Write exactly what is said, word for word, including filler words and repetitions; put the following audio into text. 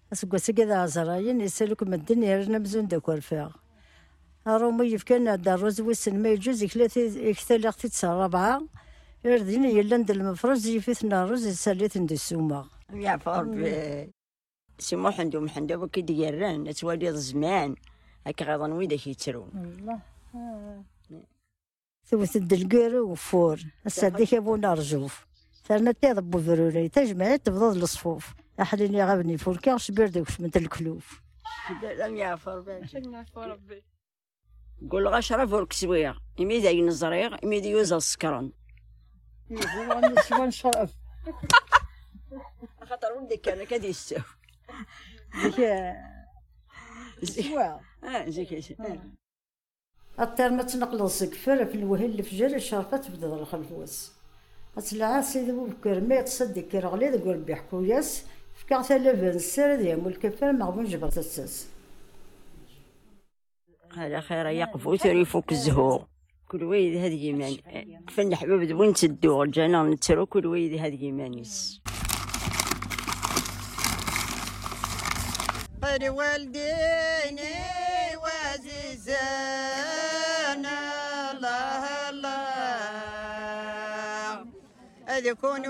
أسقط كذا عزراين يسألكم الدنيا رنا مزون داك ورفاع أرومي يفكرنا دا الرز ويسن ما يجوز يكلاتي يكتل أختي تسعة ربعة يردين يلا ند المفرز يفيتنا الرز يساليت ند السومة يعفو ربي سمو حندو محندو بكي ديران نتوالي الزمان هكا غاضن ويدك يترون الله ثوث الدلقيرو وفور الساديك يبونا رجوف ثرنا تيضبو فروري تجمعت تفضل الصفوف أحليني غابني فوركا شبيردك وش من الكلوف لم يعفو ربي يعفو ربي قول غشرة فورك سويا إمي ذا ينزريغ إمي ذا يوزا السكران يزيغ شوان شرف خاطر ولدك كان كادي يستوي زيك سوا اه زيك أطير ما تنقل السقفر في الوهل الفجر الشرفة تبدا الخلفوس أتلعى سيدي بكر ما يتصدق كي رغلي تقول بيحكو ياس فكاع ثلاثة السر ديال الكفر مغبون جبرت الساس هذا خير يقفو ثري فوق الزهور كل ويد هذه يمان فن حباب وين تدو رجعنا نترو كل ويد هذه يمانيس غير والديني وعزيزانا الله الله هذا يكون